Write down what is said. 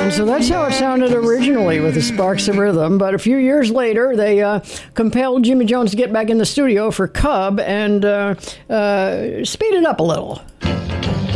And so that's how it sounded originally with the Sparks of Rhythm. But a few years later, they compelled Jimmy Jones to get back in the studio for Cub and speed it up a little.